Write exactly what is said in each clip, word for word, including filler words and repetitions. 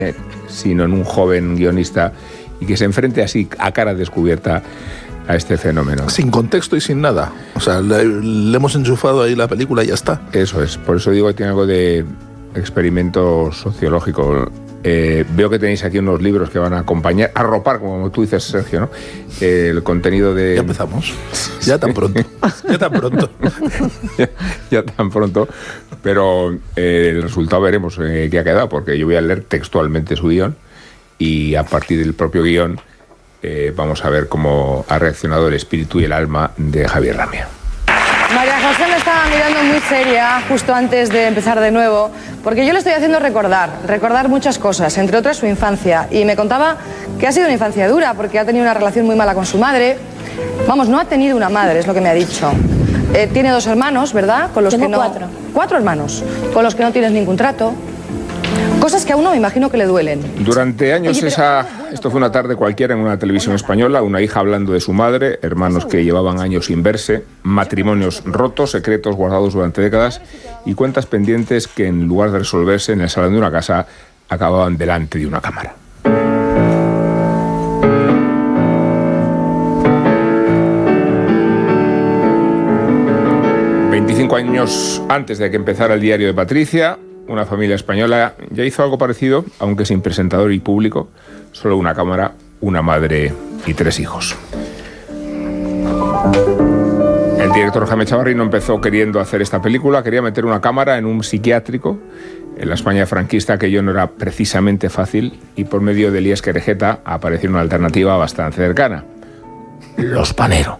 eh, sino en un joven guionista y que se enfrente así a cara descubierta a este fenómeno. Sin contexto y sin nada. O sea, le, le hemos enchufado ahí la película y ya está. Eso es. Por eso digo que tiene algo de experimento sociológico. Eh, veo que tenéis aquí unos libros que van a acompañar, arropar, como tú dices, Sergio, ¿no? Eh, el contenido de... Ya empezamos. Ya tan pronto. Ya tan pronto. ya, ya tan pronto. Pero eh, el resultado veremos eh, qué ha quedado, porque yo voy a leer textualmente su guión y a partir del propio guión eh, vamos a ver cómo ha reaccionado el espíritu y el alma de Javier Ramia. María José me estaba mirando muy seria justo antes de empezar de nuevo, porque yo le estoy haciendo recordar, recordar muchas cosas, entre otras su infancia. Y me contaba que ha sido una infancia dura, porque ha tenido una relación muy mala con su madre. Vamos, no ha tenido una madre, es lo que me ha dicho. Eh, tiene dos hermanos, ¿verdad? Con los Tengo que no... cuatro. Cuatro hermanos, con los que no tienes ningún trato. Cosas que a uno me imagino que le duelen. Durante años Oye, pero- esa, esto fue una tarde cualquiera en una televisión española, una hija hablando de su madre, hermanos que llevaban años sin verse, matrimonios rotos, secretos guardados durante décadas y cuentas pendientes que en lugar de resolverse en el salón de una casa acababan delante de una cámara. veinticinco años antes de que empezara el diario de Patricia, una familia española ya hizo algo parecido, aunque sin presentador y público, solo una cámara, una madre y tres hijos. El director Jaime Chavarri no empezó queriendo hacer esta película, quería meter una cámara en un psiquiátrico. En la España franquista aquello no era precisamente fácil y por medio de Elías Querejeta apareció una alternativa bastante cercana. Los Panero.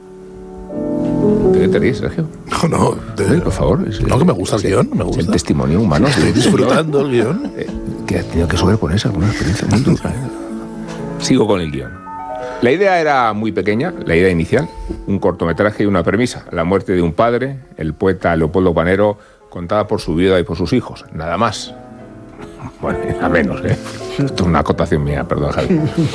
¿De qué te ríes, Sergio? No, no. De, Sí, por favor. Es, no, que me gusta el guión, me es gusta. el testimonio humano. Estoy disfrutando el guión. Eh, que ha tenido que sobreponerse a alguna experiencia muy dura. Sigo con el guión. La idea era muy pequeña, la idea inicial, un cortometraje y una premisa, la muerte de un padre, el poeta Leopoldo Panero, contada por su viuda y por sus hijos, nada más. Bueno, a menos, ¿eh? Esto es una acotación mía, perdón, Javi.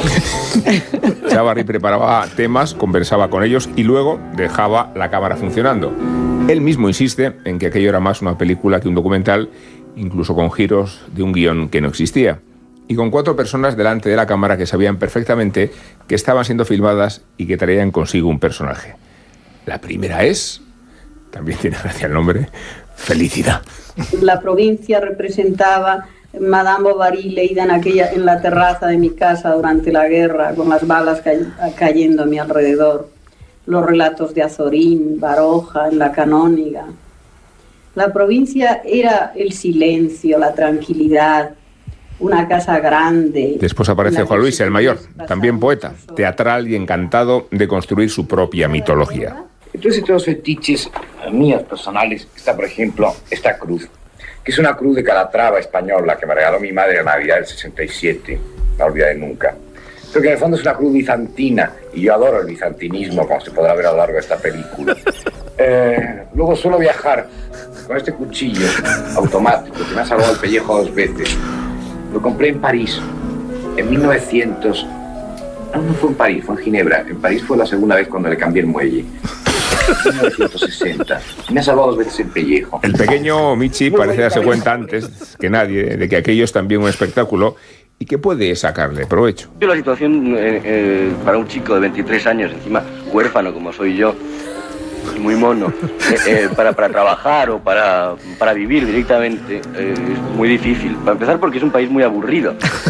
Chavarri preparaba temas, conversaba con ellos y luego dejaba la cámara funcionando. Él mismo insiste en que aquello era más una película que un documental, incluso con giros de un guión que no existía. Y con cuatro personas delante de la cámara que sabían perfectamente que estaban siendo filmadas y que traían consigo un personaje. La primera es, también tiene gracia el nombre, Felicidad. La provincia representaba Madame Bovary leída en, aquella, en la terraza de mi casa durante la guerra, con las balas cay, cayendo a mi alrededor. Los relatos de Azorín, Baroja, en la Canóniga. La provincia era el silencio, la tranquilidad, una casa grande. Después aparece Juan Luis, el mayor, también poeta, teatral y encantado de construir su propia mitología. Entonces, entre los fetiches míos personales está, por ejemplo, esta cruz, que es una cruz de Calatrava española que me regaló mi madre a Navidad del sesenta y siete, no la olvidaré nunca. Pero que en el fondo es una cruz bizantina, y yo adoro el bizantinismo, como se podrá ver a lo largo de esta película. Eh, luego suelo viajar con este cuchillo automático que me ha salvado el pellejo dos veces. Lo compré en París, en mil novecientos... No, no fue en París, fue en Ginebra. En París fue la segunda vez cuando le cambié el muelle. En mil novecientos sesenta. Me ha salvado dos veces el pellejo. El pequeño Michi parece darse cuenta antes que nadie de que aquello es también un espectáculo y que puede sacarle provecho. La situación eh, eh, para un chico de veintitrés años, encima huérfano como soy yo, y muy mono, eh, eh, para, para trabajar o para, para vivir directamente eh, es muy difícil. Para empezar porque es un país muy aburrido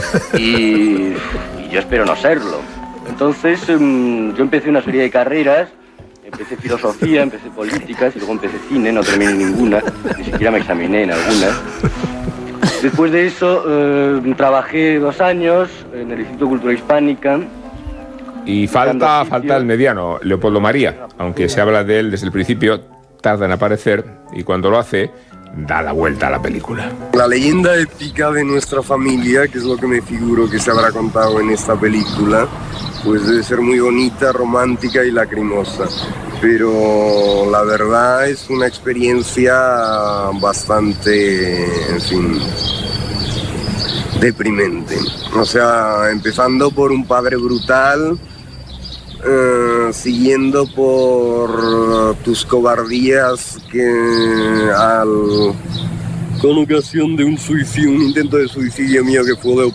y, y yo espero no serlo. Entonces eh, yo empecé una serie de carreras, empecé filosofía, empecé políticas y luego empecé cine, no terminé ninguna, ni siquiera me examiné en algunas. Después de eso eh, trabajé dos años en el Instituto de Cultura Hispánica. Y falta, falta el mediano, Leopoldo María, aunque se habla de él desde el principio, tarda en aparecer y cuando lo hace, da la vuelta a la película. La leyenda épica de nuestra familia, que es lo que me figuro que se habrá contado en esta película, pues debe ser muy bonita, romántica y lacrimosa. Pero la verdad es una experiencia bastante, en fin, deprimente. O sea, empezando por un padre brutal, Uh, siguiendo por uh, tus cobardías que al con ocasión de un suicidio, un intento de suicidio mío que fue de